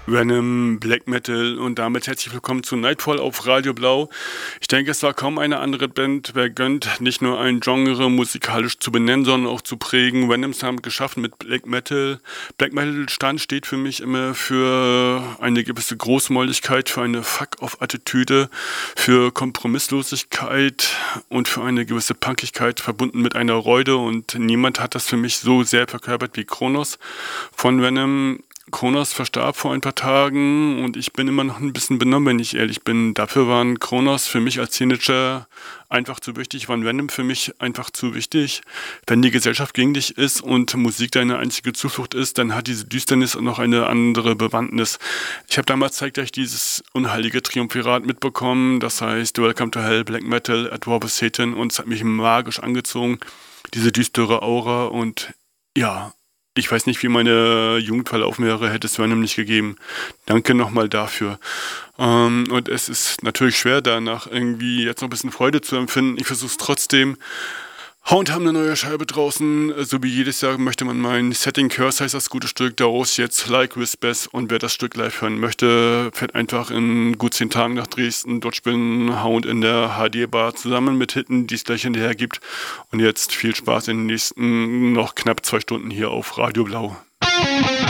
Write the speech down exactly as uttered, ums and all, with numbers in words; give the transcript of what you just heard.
Venom, Black Metal und damit herzlich willkommen zu Nightfall auf Radio Blau. Ich denke, es war kaum eine andere Band vergönnt, nicht nur ein Genre musikalisch zu benennen, sondern auch zu prägen. Venoms haben geschaffen mit Black Metal. Black Metal stand steht für mich immer für eine gewisse Großmäuligkeit, für eine Fuck-off-Attitüde, für Kompromisslosigkeit und für eine gewisse Punkigkeit verbunden mit einer Reude, und niemand hat das für mich so sehr verkörpert wie Kronos von Venom. Kronos verstarb vor ein paar Tagen und ich bin immer noch ein bisschen benommen, wenn ich ehrlich bin. Dafür waren Kronos für mich als Teenager einfach zu wichtig, waren Venom für mich einfach zu wichtig. Wenn die Gesellschaft gegen dich ist und Musik deine einzige Zuflucht ist, dann hat diese Düsternis noch eine andere Bewandtnis. Ich habe damals zeitgleich dieses unheilige Triumvirat mitbekommen, das heißt Welcome to Hell, Black Metal, At War with Satan, und es hat mich magisch angezogen, diese düstere Aura, und ja, ich weiß nicht, wie meine Jugend verlaufen wäre, hätte es Venom nicht gegeben. Danke nochmal dafür. Ähm, und es ist natürlich schwer, danach irgendwie jetzt noch ein bisschen Freude zu empfinden. Ich versuche es trotzdem. Hound haben eine neue Scheibe draußen. So wie jedes Jahr möchte man mein Setting Curse, heißt das gute Stück, daraus jetzt Like Whispers. Und wer das Stück live hören möchte, fährt einfach in gut zehn Tagen nach Dresden. Dort spielen Hound in der H D-Bar zusammen mit Hitten, die es gleich hinterher gibt. Und jetzt viel Spaß in den nächsten noch knapp zwei Stunden hier auf Radio Blau.